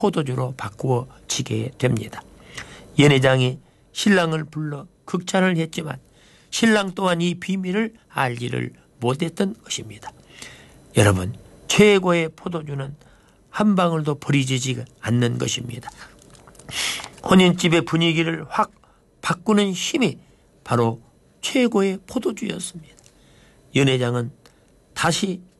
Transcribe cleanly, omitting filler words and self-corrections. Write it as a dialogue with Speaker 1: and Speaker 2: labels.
Speaker 1: 포도주로 바꾸어지게 됩니다. 연회장이 신랑을 불러 극찬을 했지만 신랑 또한 이 비밀을 알지를 못했던 것입니다. 여러분, 최고의 포도주는 한 방울도 버리지 않는 것입니다. 혼인집의 분위기를 확 바꾸는 힘이 바로 최고의 포도주였습니다. 연회장은 다시